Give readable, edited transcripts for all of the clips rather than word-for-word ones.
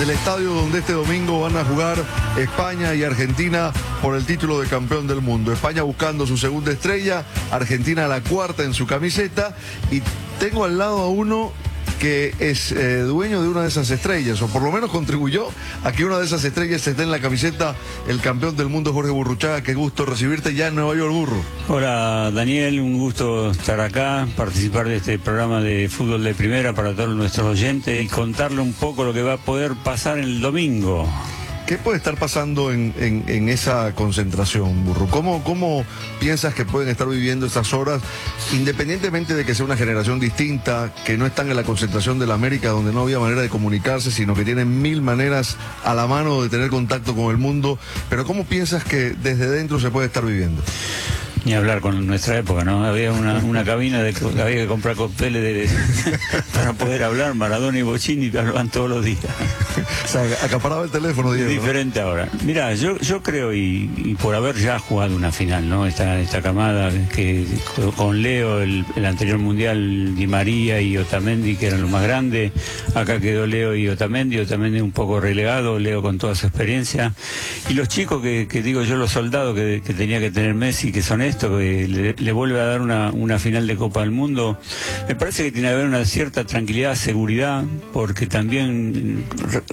del estadio donde este domingo van a jugar España y Argentina por el título de campeón del mundo. España buscando su segunda estrella, Argentina la cuarta en su camiseta, y tengo al lado a uno que es dueño de una de esas estrellas, o por lo menos contribuyó a que una de esas estrellas esté en la camiseta, el campeón del mundo, Jorge Burruchaga. Qué gusto recibirte ya en Nueva York, Burro. Hola Daniel, un gusto estar acá, participar de este programa de fútbol de primera para todos nuestros oyentes y contarle un poco lo que va a poder pasar el domingo. ¿Qué puede estar pasando en esa concentración, Burro? ¿Cómo piensas que pueden estar viviendo estas horas, independientemente de que sea una generación distinta, que no están en la concentración de la América, donde no había manera de comunicarse, sino que tienen mil maneras a la mano de tener contacto con el mundo? Pero ¿cómo piensas que desde dentro se puede estar viviendo? Ni hablar con nuestra época, ¿no? Había una cabina había que comprar cócteles para poder hablar. Maradona y Bocini hablaban todos los días. O sea, acaparaba el teléfono, Diego, es diferente, ¿no? Ahora. Mirá, yo creo, y por haber ya jugado una final, ¿no? Esta camada que con Leo, el anterior mundial, Di María y Otamendi, que eran los más grandes. Acá quedó Leo y Otamendi un poco relegado, Leo con toda su experiencia. Y los chicos que digo yo, los soldados que tenía que tener Messi, que son esto, que le vuelve a dar una final de Copa del Mundo. Me parece que tiene que haber una cierta tranquilidad, seguridad, porque también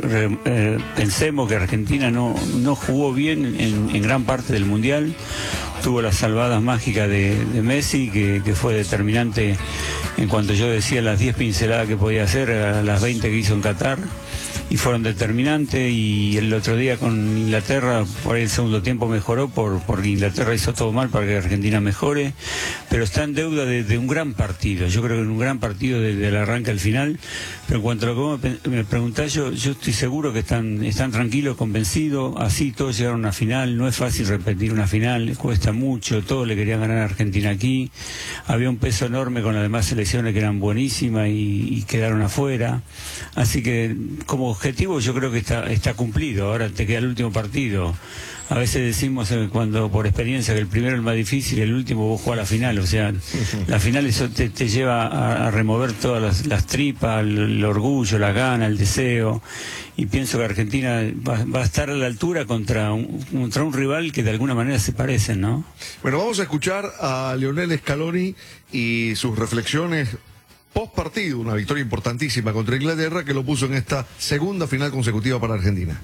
pensemos que Argentina no jugó bien en gran parte del Mundial. Tuvo las salvadas mágicas de Messi, que fue determinante en cuanto yo decía las 10 pinceladas que podía hacer, a las 20 que hizo en Qatar, y fueron determinantes. Y el otro día con Inglaterra, por ahí el segundo tiempo mejoró, porque Inglaterra hizo todo mal para que Argentina mejore, pero está en deuda de un gran partido. Yo creo que en un gran partido desde el arranque al final. Pero en cuanto a lo que me preguntás, yo estoy seguro que están tranquilos, convencidos. Así todos llegaron a una final. No es fácil repetir una final, cuesta mucho. Todos le querían ganar a Argentina aquí. Había un peso enorme con las demás selecciones que eran buenísimas y quedaron afuera. Así que como objetivo yo creo que está cumplido. Ahora te queda el último partido. A veces decimos cuando por experiencia que el primero es el más difícil, el último vos jugás la final. O sea, la final eso te lleva a remover todas las tripas, el orgullo, la gana, el deseo. Y pienso que Argentina va a estar a la altura contra un rival que de alguna manera se parecen, ¿no? Bueno, vamos a escuchar a Lionel Scaloni y sus reflexiones post partido, una victoria importantísima contra Inglaterra que lo puso en esta segunda final consecutiva para Argentina.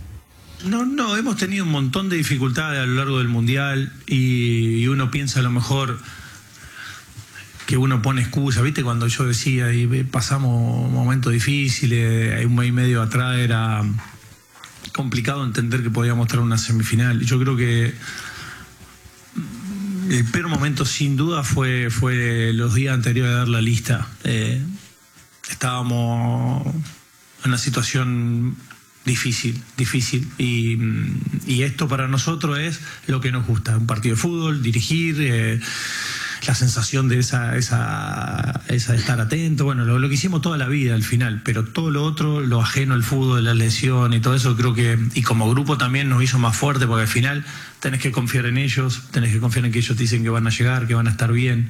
No, hemos tenido un montón de dificultades a lo largo del Mundial y uno piensa a lo mejor que uno pone excusa, ¿viste? Cuando yo decía, y pasamos momentos difíciles, un mes y medio atrás era complicado entender que podíamos traer una semifinal. Yo creo que el peor momento sin duda fue los días anteriores a dar la lista. Estábamos en una situación difícil y esto para nosotros es lo que nos gusta, un partido de fútbol, dirigir, la sensación de esa de estar atento, bueno, lo que hicimos toda la vida al final, pero todo lo otro, lo ajeno al fútbol, la lesión y todo eso, creo que, y como grupo también nos hizo más fuerte, porque al final tenés que confiar en ellos, tenés que confiar en que ellos te dicen que van a llegar, que van a estar bien.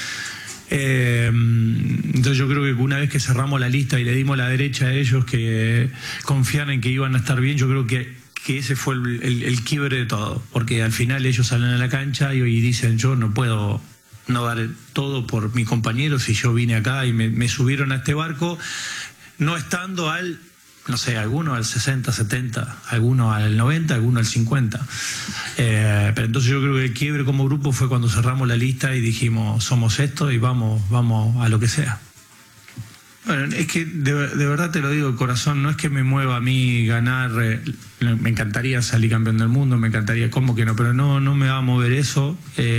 Entonces yo creo que una vez que cerramos la lista y le dimos la derecha a ellos que confiaran en que iban a estar bien, yo creo que ese fue el quiebre de todo, porque al final ellos salen a la cancha y dicen, yo no puedo no dar todo por mi compañero si yo vine acá y me subieron a este barco no estando no sé, algunos al 60, 70, algunos al 90, algunos al 50. Pero entonces yo creo que el quiebre como grupo fue cuando cerramos la lista y dijimos, somos esto y vamos a lo que sea. Bueno, es que de verdad te lo digo de corazón, no es que me mueva a mí ganar, me encantaría salir campeón del mundo, me encantaría, ¿cómo que no? Pero no me va a mover eso.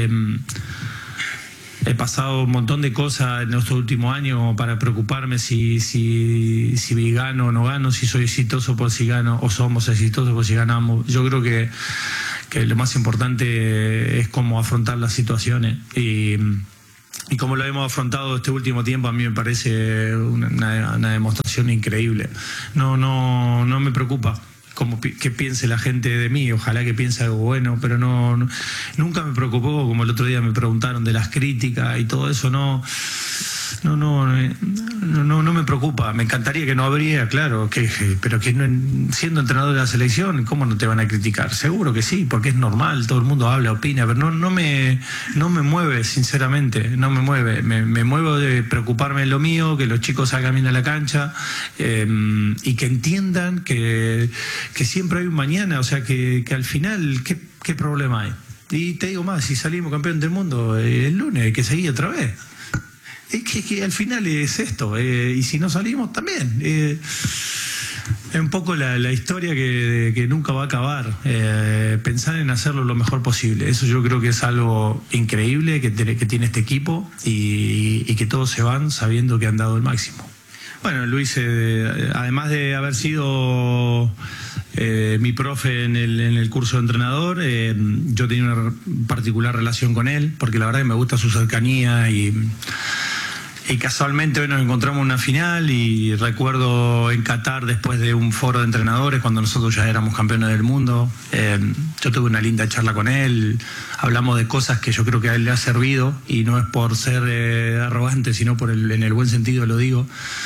He pasado un montón de cosas en estos últimos años para preocuparme si gano o no gano, si soy exitoso por si gano o somos exitosos por si ganamos. Yo creo que lo más importante es cómo afrontar las situaciones y como lo hemos afrontado este último tiempo, a mí me parece una demostración increíble. No me preocupa que piense la gente de mí, ojalá que piense algo bueno, pero nunca me preocupó, como el otro día me preguntaron de las críticas y todo eso, no me preocupa. Me encantaría que no habría, claro, pero que no, siendo entrenador de la selección, ¿cómo no te van a criticar? Seguro que sí, porque es normal, todo el mundo habla, opina, pero no me mueve, sinceramente, no me mueve. Me muevo de preocuparme de lo mío, que los chicos salgan bien a la cancha, y que entiendan que siempre hay un mañana, o sea, que al final, ¿qué problema hay? Y te digo más, si salimos campeón del mundo el lunes, hay que seguir otra vez. Es que al final es esto, y si no salimos también. Es un poco la historia que nunca va a acabar. Pensar en hacerlo lo mejor posible. Eso yo creo que es algo increíble que tiene este equipo y que todos se van sabiendo que han dado el máximo. Bueno, Luis, además de haber sido mi profe en el curso de entrenador, yo tenía una particular relación con él, porque la verdad que me gusta su cercanía y casualmente hoy nos encontramos en una final y recuerdo en Qatar, después de un foro de entrenadores, cuando nosotros ya éramos campeones del mundo, yo tuve una linda charla con él, hablamos de cosas que yo creo que a él le ha servido y no es por ser arrogante, sino en el buen sentido lo digo.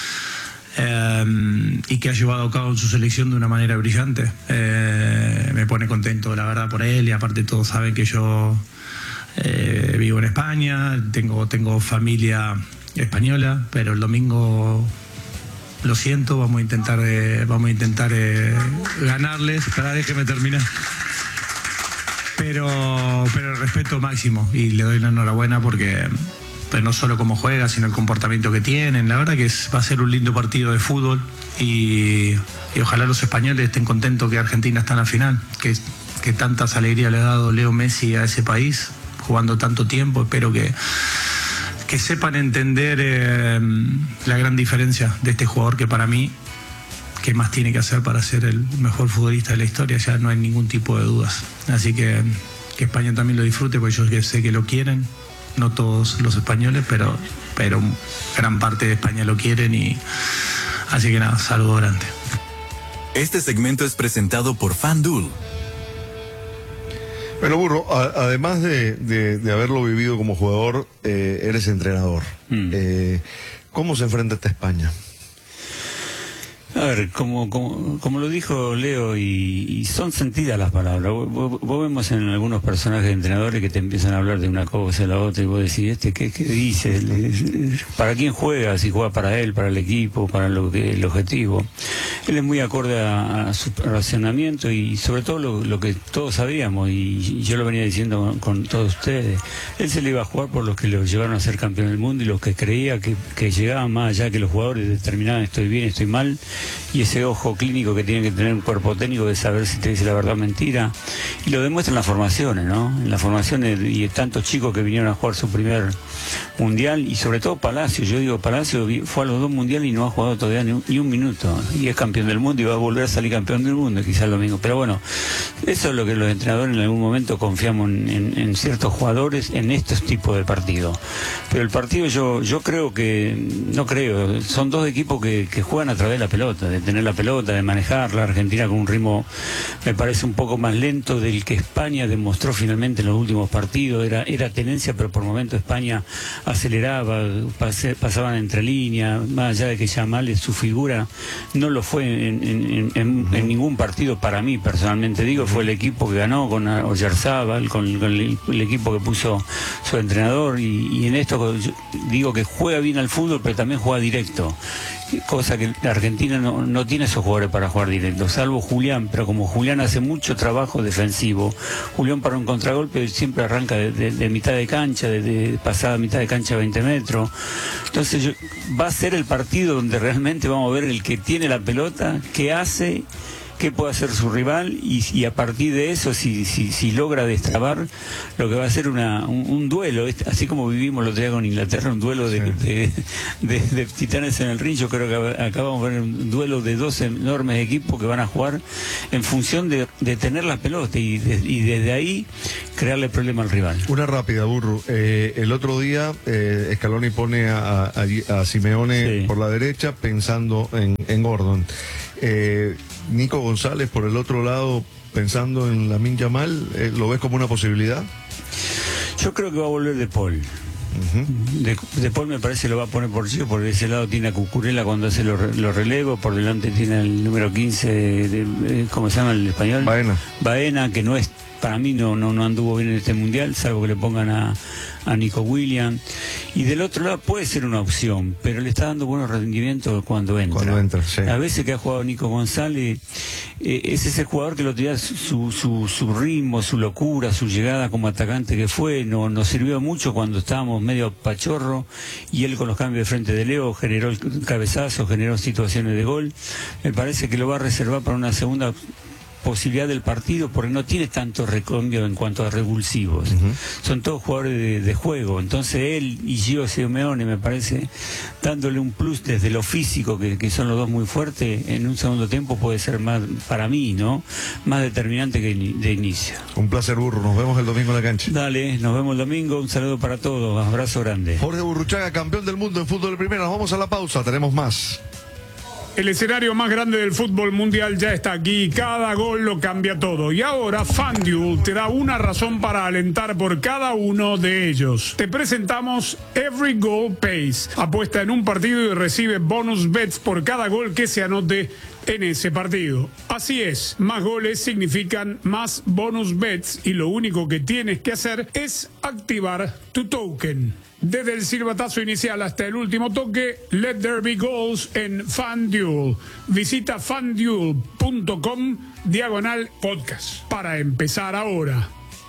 Y que ha llevado a cabo en su selección de una manera brillante. Me pone contento, la verdad, por él, y aparte todos saben que yo vivo en España, tengo familia española, pero el domingo, lo siento, vamos a intentar ganarles. Espera, déjeme terminar. Pero el respeto máximo, y le doy la enhorabuena porque no solo cómo juega, sino el comportamiento que tienen. La verdad que va a ser un lindo partido de fútbol y ojalá los españoles estén contentos que Argentina está en la final, que tantas alegrías le ha dado Leo Messi a ese país, jugando tanto tiempo. Espero que sepan entender la gran diferencia de este jugador, que para mí, ¿qué más tiene que hacer para ser el mejor futbolista de la historia? Ya no hay ningún tipo de dudas. Así que España también lo disfrute, porque yo sé que lo quieren. No todos los españoles, pero gran parte de España lo quieren, y así que nada, saludo grande. Este segmento es presentado por FanDuel. Bueno, Burro, además de haberlo vivido como jugador, eres entrenador. ¿Cómo se enfrenta esta España? A ver, como lo dijo Leo, y son sentidas las palabras. Vos vemos en algunos personajes de entrenadores que te empiezan a hablar de una cosa y la otra, y vos decís, ¿qué dice? ¿Para quién juega? Si juega para él, para el equipo, para el objetivo. Él es muy acorde a su racionamiento, y sobre todo lo que todos sabíamos, y yo lo venía diciendo con todos ustedes. Él se le iba a jugar por los que lo llevaron a ser campeón del mundo y los que creía que llegaban más allá, que los jugadores determinaban estoy bien, estoy mal, y ese ojo clínico que tiene que tener un cuerpo técnico de saber si te dice la verdad o mentira. Y lo demuestra en las formaciones, ¿no? En las formaciones, y tantos chicos que vinieron a jugar su primer mundial, y sobre todo Palacio. Yo digo, Palacio fue a los 2 mundiales y no ha jugado todavía ni un minuto, y es campeón del mundo y va a volver a salir campeón del mundo quizás el domingo. Pero bueno, eso es lo que los entrenadores en algún momento confiamos en ciertos jugadores en estos tipos de partidos. Pero el partido yo creo son dos equipos que juegan a través de la pelota, de tener la pelota, de manejarla. Argentina con un ritmo, me parece, un poco más lento del que España demostró finalmente en los últimos partidos. Era tenencia, pero por momentos España aceleraba, pasaban entre líneas, más allá de que Yamal, su figura, no lo fue en ningún partido. Para mí, personalmente digo, fue el equipo que ganó con Oyarzábal, con el equipo que puso su entrenador, y en esto digo que juega bien al fútbol, pero también juega directo, cosa que la Argentina no tiene esos jugadores para jugar directo, salvo Julián. Pero como Julián hace mucho trabajo defensivo, Julián para un contragolpe siempre arranca de mitad de cancha, de pasada mitad de cancha 20 metros. Entonces va a ser el partido donde realmente vamos a ver el que tiene la pelota, qué hace, qué puede hacer su rival, y a partir de eso, si logra destrabar, lo que va a ser un duelo, así como vivimos el otro día con Inglaterra, un duelo de titanes en el ring. Yo creo que acá vamos a ver un duelo de dos enormes equipos que van a jugar en función de tener la pelota, y desde ahí crearle problema al rival. Una rápida, Burro. El otro día Scaloni pone a Simeone por la derecha, pensando en Gordon. Nico González por el otro lado, pensando en Lamine Yamal, ¿lo ves como una posibilidad? Yo creo que va a volver De Paul. Después me parece lo va a poner por Chio, por ese lado tiene a Cucurella cuando hace los relevos, por delante tiene el número 15, ¿cómo se llama el español? Baena, que no es, para mí no anduvo bien en este mundial, salvo que le pongan a Nico Williams. Y del otro lado puede ser una opción, pero le está dando buenos rendimientos cuando entra. Sí. A veces que ha jugado Nico González, es ese jugador que lo tenía su ritmo, su locura, su llegada como atacante que fue, nos sirvió mucho cuando estábamos medio pachorro, y él con los cambios de frente de Leo generó el cabezazo, generó situaciones de gol. Me parece que lo va a reservar para una segunda posibilidad del partido, porque no tiene tanto recambio en cuanto a revulsivos. Son todos jugadores de juego. Entonces él y Gio Simeone, me parece, dándole un plus desde lo físico, que son los dos muy fuertes, en un segundo tiempo puede ser más, para mí, ¿no?, más determinante que de inicio. Un placer, Burro. Nos vemos el domingo en la cancha. Dale, nos vemos el domingo. Un saludo para todos. Abrazo grande. Jorge Burruchaga, campeón del mundo en fútbol de primera. Nos vamos a la pausa. Tenemos más. El escenario más grande del fútbol mundial ya está aquí. Cada gol lo cambia todo. Y ahora FanDuel te da una razón para alentar por cada uno de ellos. Te presentamos Every Goal Pays. Apuesta en un partido y recibe bonus bets por cada gol que se anote en ese partido. Así es, más goles significan más bonus bets y lo único que tienes que hacer es activar tu token. Desde el silbatazo inicial hasta el último toque, let there be goals en FanDuel. Visita fanduel.com/podcast para empezar ahora.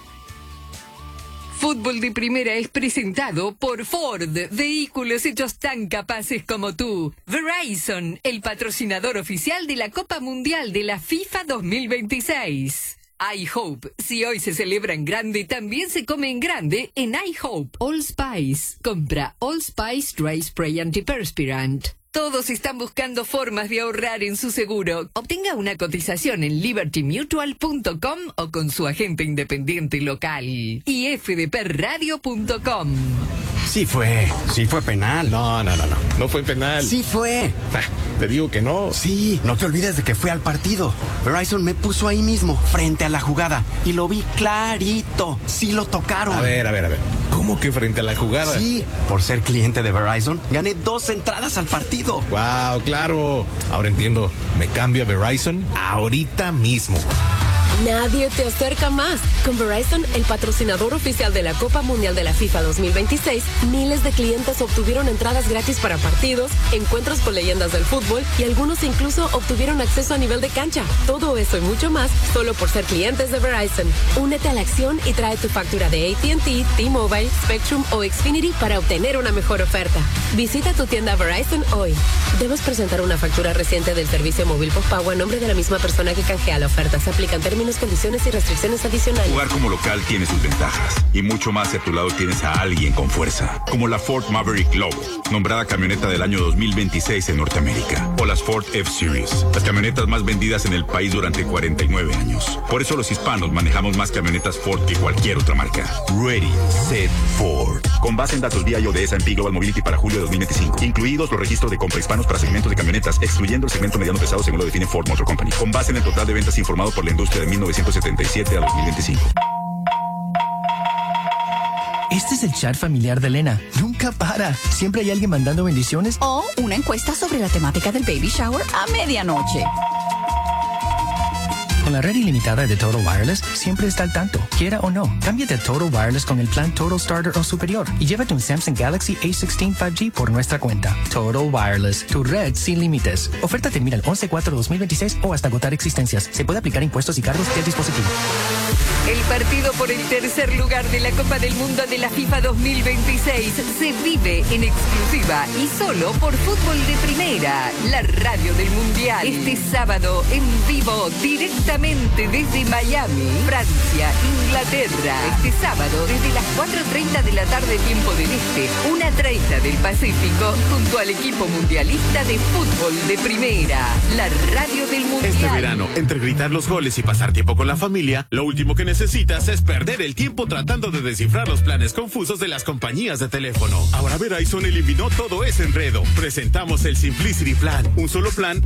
Fútbol de Primera es presentado por Ford, vehículos hechos tan capaces como tú. Verizon, el patrocinador oficial de la Copa Mundial de la FIFA 2026. iHope, si hoy se celebra en grande, también se come en grande en iHope. Allspice, compra Allspice Dry Spray Antiperspirant. Todos están buscando formas de ahorrar en su seguro. Obtenga una cotización en libertymutual.com o con su agente independiente local. Y fdpradio.com. Sí fue penal. No fue penal. Sí fue. Te digo que no. Sí, no te olvides de que fue al partido. Verizon me puso ahí mismo, frente a la jugada, y lo vi clarito. Sí lo tocaron. A ver. ¿Cómo que frente a la jugada? Sí, por ser cliente de Verizon, gané 2 entradas al partido. Wow, claro. Ahora entiendo. Me cambio a Verizon ahorita mismo. Nadie te acerca más. Con Verizon, el patrocinador oficial de la Copa Mundial de la FIFA 2026, miles de clientes obtuvieron entradas gratis para partidos, encuentros con leyendas del fútbol y algunos incluso obtuvieron acceso a nivel de cancha. Todo eso y mucho más solo por ser clientes de Verizon. Únete a la acción y trae tu factura de AT&T, T-Mobile, Spectrum o Xfinity para obtener una mejor oferta. Visita tu tienda Verizon hoy. Debes presentar una factura reciente del servicio móvil postpago a nombre de la misma persona que canjea la oferta. Se aplican términos, condiciones y restricciones adicionales. Jugar como local tiene sus ventajas y mucho más si a tu lado tienes a alguien con fuerza, como la Ford Maverick Lobo, nombrada camioneta del año 2026 en Norteamérica, o las Ford F-Series, las camionetas más vendidas en el país durante 49 años. Por eso los hispanos manejamos más camionetas Ford que cualquier otra marca. Ready, Set, Ford. Con base en datos BIO de S&P Global Mobility para julio de 2025, incluidos los registros de compra hispanos para segmentos de camionetas, excluyendo el segmento mediano pesado según lo define Ford Motor Company, con base en el total de ventas informado por la industria de 1977 a 2025. Este es el chat familiar de Elena. Nunca para. Siempre hay alguien mandando bendiciones. O una encuesta sobre la temática del baby shower a medianoche. Con la red ilimitada de Total Wireless, siempre está al tanto, quiera o no. Cámbiate a Total Wireless con el plan Total Starter o superior y llévate un Samsung Galaxy A16 5G por nuestra cuenta. Total Wireless, tu red sin límites. Oferta termina el 11/4/2026 o hasta agotar existencias. Se puede aplicar impuestos y cargos del dispositivo. El partido por el tercer lugar de la Copa del Mundo de la FIFA 2026 se vive en exclusiva y solo por Fútbol de Primera, la radio del Mundial. Este sábado en vivo, directamente desde Miami, Francia, Inglaterra. Este sábado desde las 4:30 de la tarde, tiempo del Este, 1:30 del Pacífico, junto al equipo mundialista de Fútbol de Primera, la radio del Mundial. Este verano, entre gritar los goles y pasar tiempo con la familia, lo último que necesitas es perder el tiempo tratando de descifrar los planes confusos de las compañías de teléfono. Ahora Verizon eliminó todo ese enredo. Presentamos el Simplicity Plan, un solo plan